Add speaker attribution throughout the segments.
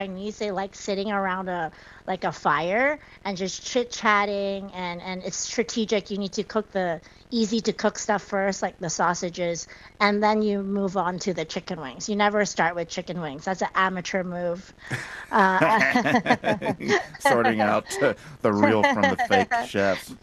Speaker 1: Chinese, they like sitting around a fire and just chit-chatting, and it's strategic. You need to cook the easy to cook stuff first, like the sausages, and then you move on to the chicken wings. You never start with chicken wings. That's an amateur move. Uh,
Speaker 2: Sorting out the real from the fake chefs.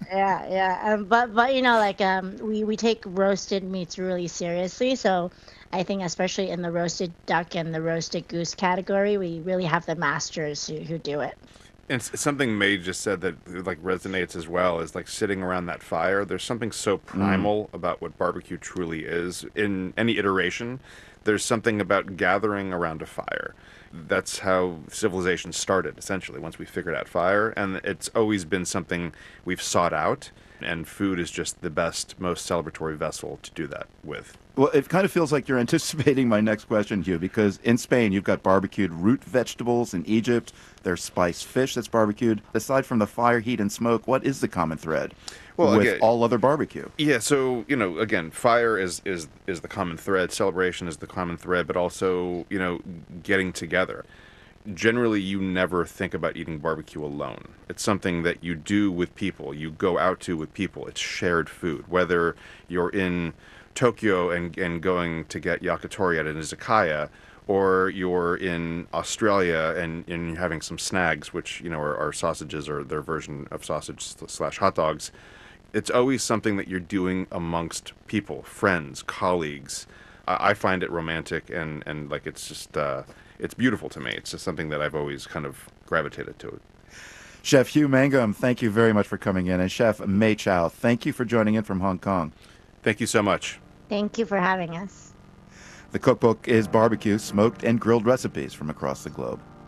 Speaker 1: yeah. But like we take roasted meats really seriously. So I think especially in the roasted duck and the roasted goose category, we really have the masters who do it.
Speaker 3: And something May just said that like resonates as well is like sitting around that fire. There's something so
Speaker 2: Mm.
Speaker 3: primal about what barbecue truly is in any iteration. There's something about gathering around a fire. That's how civilization started, essentially, once we figured out fire. And it's always been something we've sought out. And food is just the best, most celebratory vessel to do that with.
Speaker 2: Well, it kind of feels like you're anticipating my next question, Hugh, because in Spain you've got barbecued root vegetables. In Egypt, there's spiced fish that's barbecued. Aside from the fire, heat, and smoke, what is the common thread
Speaker 3: Well,
Speaker 2: with
Speaker 3: again,
Speaker 2: all other barbecue?
Speaker 3: yeah, so again, fire is the common thread, celebration is the common thread, but also getting together. Generally, you never think about eating barbecue alone. It's something that you do with people. You go out to with people. It's shared food. Whether you're in Tokyo and going to get yakitori at an izakaya, or you're in Australia and you're having some snags, which are sausages or their version of sausage slash hot dogs. It's always something that you're doing amongst people, friends, colleagues. I find it romantic and like it's just it's beautiful to me. It's just something that I've always kind of gravitated to.
Speaker 2: Chef Hugh Mangum, thank you very much for coming in. And Chef Mei Chow, thank you for joining in from Hong Kong.
Speaker 3: Thank you so much.
Speaker 1: Thank you for having us.
Speaker 2: The cookbook is Barbecue, Smoked and Grilled Recipes from Across the Globe.